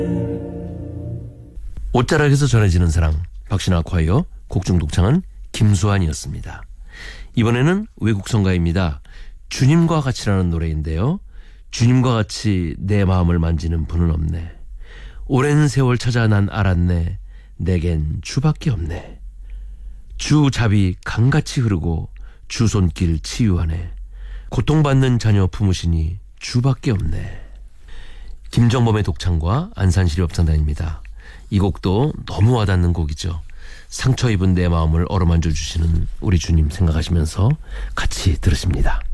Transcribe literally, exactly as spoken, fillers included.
옷자락에서 전해지는 사랑, 박신아 콰이어, 곡중 독창은 김수환이었습니다. 이번에는 외국 성가입니다. 주님과 같이라는 노래인데요. 주님과 같이 내 마음을 만지는 분은 없네. 오랜 세월 찾아 난 알았네. 내겐 주밖에 없네. 주 잡이 강같이 흐르고 주 손길 치유하네. 고통받는 자녀 품으시니 주밖에 없네. 김정범의 독창과 안산시립 합창단입니다. 이 곡도 너무 와닿는 곡이죠. 상처 입은 내 마음을 어루만져 주시는 우리 주님 생각하시면서 같이 들으십니다.